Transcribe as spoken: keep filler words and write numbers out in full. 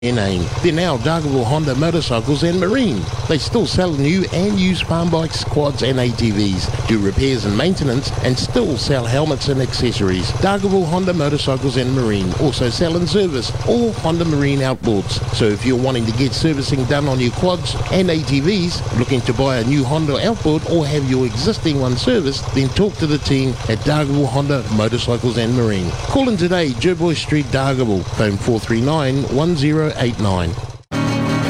their name. They're now Dargaville Honda Motorcycles and Marine. They still sell new and used farm bikes, quads and A T Vs, do repairs and maintenance, and still sell helmets and accessories. Dargaville Honda Motorcycles and Marine also sell and service all Honda Marine outboards. So if you're wanting to get servicing done on your quads and A T Vs, looking to buy a new Honda outboard or have your existing one serviced, then talk to the team at Dargaville Honda Motorcycles and Marine. Call in today, Jerboy Street, Dargaville, phone four three nine, one zero eight nine.